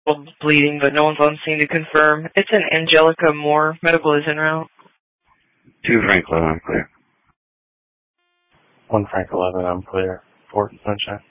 bleeding, but no one's on scene to confirm. It's an Angelica Moore. Medical is en route. 2 Frank 11, I'm clear. 1 Frank 11, I'm clear. 4 Sunshine.